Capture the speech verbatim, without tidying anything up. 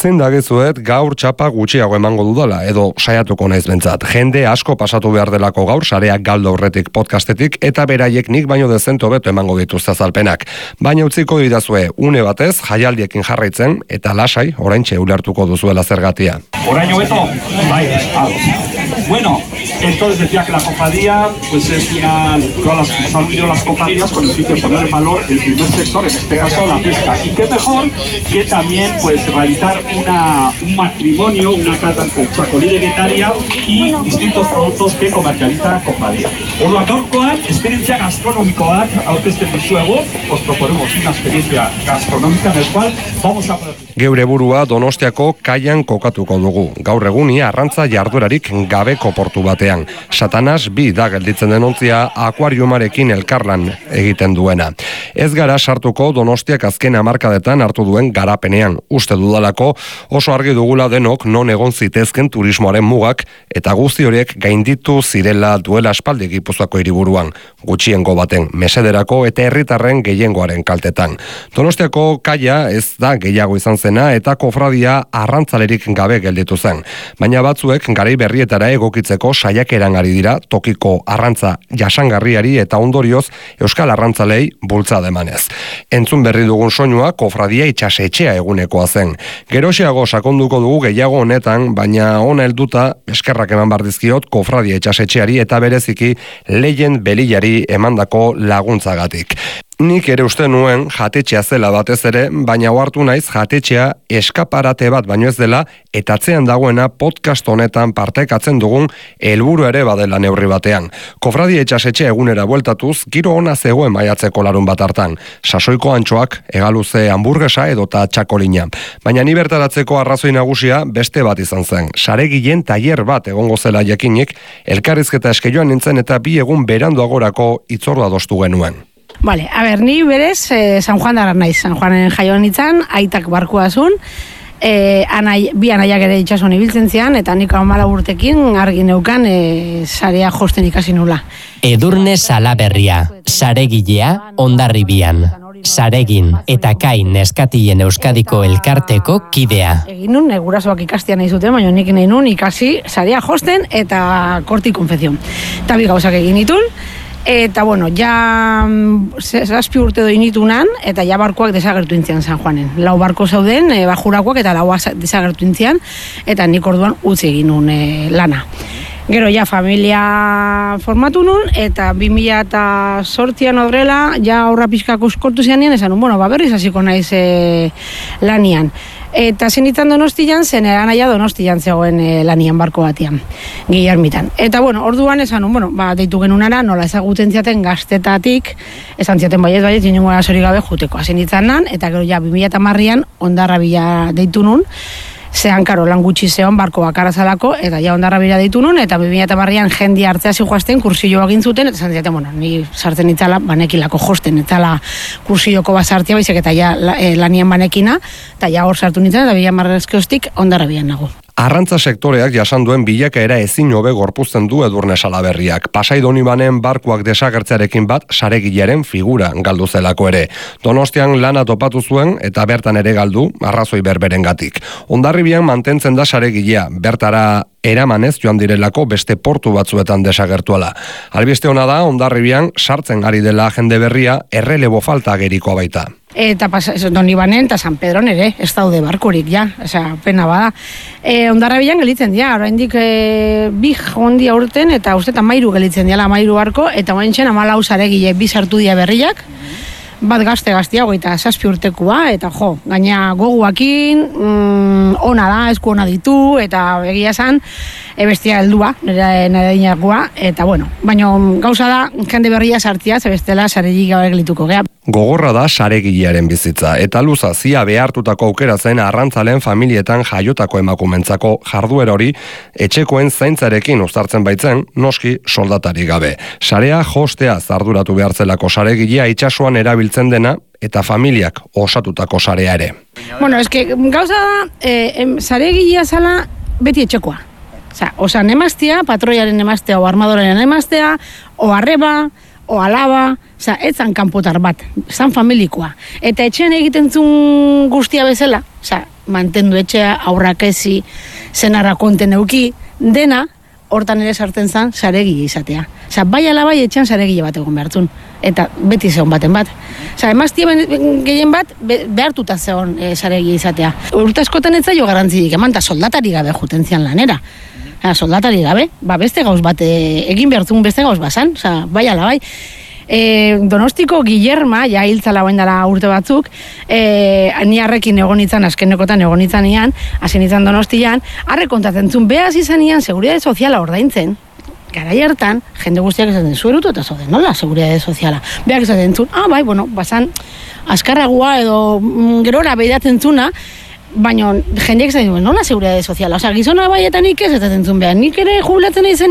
Zein dagizuet gaur txapa gutxiago emango dudala, edo saiatuko naiz bentzat. Jende asko pasatu behar delako gaur, sareak galdo horretik podcastetik, eta beraiek nik baino dezento beto emango dituzte azalpenak. Baina utziko didazue, une batez, jaialdiekin jarraitzen, eta lasai, oraintxe ulertuko duzuela zergatia. Oraino beto, bai, bueno, esto les decía que la cofradía pues es una, todas las, han unido las cofradías con el fin de poner en valor el primer sector, en este caso la pesca. Y qué mejor que también pues realizar una, un matrimonio, una cata con chacolí de Guetaria y distintos productos que comercializa la cofradía. Orduan gaurkoan, esperientzia gastronómicoak aurkezten dizuegu, os proponemos una experiencia gastronómica en el cual vamos a poder... Geure burua Donostiako kaian kokatuko dugu. Gaur eguni arrantza jardurarik gabeko portu batean. Satanas bi da gelditzen denontzia akuariumarekin elkarlan egiten duena. Ez gara sartuko Donostiak azken hamarkadetan hartu duen garapenean. Uste dudalako oso argi dugula denok non egon zitezken turismoaren mugak eta guzti horiek gainditu zirela duela aspaldi Gipuzkoako hiriburuan. Gutxiengo baten mesederako eta herritarren gehiengoaren kaltetan. Donostiako kaia ez da gehiago izan zena eta kofradia arrantzalerik gabe gelditu zen. Baina batzuek garai berrietara egokitzeko saiakeran ari dira tokiko arrantza jasangarriari eta ondorioz euskal arrantzalei bultzada emanez. Entzun berri dugun soinua kofradia itsasetxea egunekoa zen. Geroxeago sakonduko dugu gehiago honetan, baina ona helduta eskerrak eman bar dizkiot kofradia itsasetxeari eta bereziki leien belilari emandako laguntzagatik. Nik ere uste nuen jatetxea zela batez ere, baina ohartu naiz jatetxea eskaparate bat baino ez dela eta atzean dagoena podcast honetan partekatzen dugun helburu ere badela neurri batean. Kofradia itsasetxea egunera bueltatuz, giro ona zegoen maiatzeko larun bat hartan. Sasoiko antxoak, hegaluze hamburguesa edota txakolina. Baina ni bertaratzeko arrazoi nagusia beste bat izan zen. Saregilen tailer bat egongo zela jakinik, elkarrizketa eske joan nintzen eta bi egun beranduagorako hitzordua adostu genuen. Vale, a ber, ni berez eh, San Juan dara naiz, San Juanen jaio nintzen, aitak barkua zun, eh, anai, bi anaiak ere itxason ibiltzen zian, eta nik hamala urtekin argi neukan eh, sarea josten ikasi nula. Edurne Salaberria, saregilea Hondarribian. Saregin eta Kain neskatien Euskadiko elkarteko kidea. Egin nun, gurasoak ikastia nahi zuten, baina nik nahi nun ikasi sarea josten eta korti konfezion. Eta bi gauzak egin ditun, eta bueno, ja zazpi urte doi nitunan, eta ja barkoak desagertu intzian San Juanen. Lau barko zauden, e, bajurakoak eta laua desagertu intzian, eta nik orduan utzi egin nun e, lana. Gero ja familia formatu nun, eta bi mila zortzian odrela, ja aurra pixkako uskortu zian nien, esan nun, bueno, ba berriz hasiko naiz e, lanian. Eta zenitzen Donostian, zen eranaia Donostian zegoen e, lanian barko batean, Guillermitan. Eta bueno, orduan esan, bueno, ba, deitu genunara, nola ezagutzen ziaten gaztetatik, esan ziaten baiet, baiet, zinungo arazori gabe juteko. Zenitzen nan, eta gero ja, bi mila hamarrean Hondarribia deitu nun, zean karo lan gutxi zeon barko bakarra zalako, eta ja Hondarribia deitu nun, eta bi mila hamarrean jendi hartzea zijoazten kursillo egin zuten, eta esan ziaten, bueno, ni sartzen itzala, banekilako josten, etzala kursilloko bazartia, baizik eta ja e, lanian banekina, eta ja hor sartu nintzen, eta bi mila hamarrezkeoztik Hondarribian nago. Arrantza sektoreak jasan duen bilakaera ezin hobe gorpuzten du Edurne Salaberriak. Pasai Donibanen barkuak desagertzearekin bat saregilaren figura galdu zelako ere. Donostian lana topatu zuen eta bertan ere galdu arrazoi berberengatik. Hondarribian mantentzen da saregilea, bertara eramanez joan direlako beste portu batzuetan desagertuala. Albiste ona da Hondarribian sartzen ari dela jende berria errelebo falta gerikoa baita. Eta Donibanen eta San Pedron ere, ez daude barkurik, ja, osea, pena bada. E, Hondarribian gelitzen dira, oraindik e, bi jondi aurten, eta uste eta mairu gelitzen dira, mairu barko, eta oaintzen amalau saregile bi sartu dira berriak, bat gazte-gaztia, goita zazpi urtekua, eta jo, gaina goguakin, mm, ona da, esku ona ditu, eta egia esan, e bestia heldua, nire nire dinakua, eta bueno, baina gauza da, jende berria sartzia, ze bestela saregik gabe gelituko gea. Gogorra da saregilearen bizitza, eta luza zia behartutako aukera zen arrantzalen familietan jaiotako emakumentzako jarduera hori etxekoen zaintzarekin uztartzen baitzen, noski soldatari gabe. Sarea jostea zarduratu behartzelako saregilea itsasoan erabiltzen dena, eta familiak osatutako sarea ere. Bueno, eske gauza da, e, saregilea zala beti etxekoa. Osa, osa nemaztea, patroiaren nemaztea, o armadoraren nemaztea, o arreba, o alaba, oza, etzan kanpotar bat, zan familikoa. Eta etxean egiten zuen guztia bezala, oza, mantendu etxea, aurrak ezi, zenarra konten euki, dena, hortan ere sartzen zen, saregile izatea. Osa, bai ala bai etxean saregile bat egon behartzun. Eta beti zegoen baten bat. Osa, emaztia gehien bat, be, behartuta zegoen e, saregile izatea. Urte askotan ez zaio garrantzirik eman, eta soldatari gabe juten zian lanera. Osa, soldatari gabe, ba, beste gauz bat, e, egin behartzun beste gauz bazan, osa, bai ala bai. E, Donostiko Guillerma, ja hiltzala bain dara urte batzuk, e, ni harrekin egonitzan, azkenekotan egonitzan ian, hasen izan Donostian, harre kontatzen zuen, behaz izan ian, seguridade soziala ordaintzen, garai hartan, jende guztiak esaten zuerutu eta zoden, nola, seguridade soziala. Behak esaten zuen, ah, bai, bueno, basan, azkarragua edo mm, gerora behidatzen zuna, baina jendeak esaten zuen, nola, seguridade soziala. Osa, gizona bai eta nik ez esaten zuen behar, nik ere jubilatzen izan